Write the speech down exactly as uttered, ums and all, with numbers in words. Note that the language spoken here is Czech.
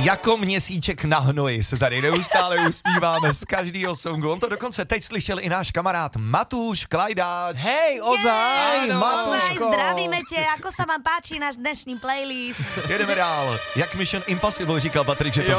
Jako měsíček na hnoji se tady neustále usmíváme z každého songu. On to dokonce teď slyšel i náš kamarád Matúš Klajdáč. Hej, ozaj, Áno. Matúško. Ozaj, zdravíme tě, ako sa vám páči náš dnešní playlist? Jedeme dál. Jak Mission Impossible říkal Patrik, že to